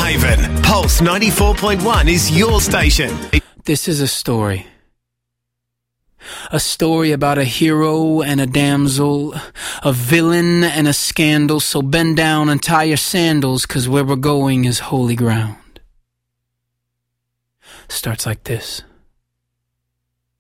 Shoalhaven. Pulse 94.1 is your station. This is a story. A story about a hero and a damsel, a villain and a scandal. So bend down and tie your sandals, 'cause where we're going is holy ground. Starts like this.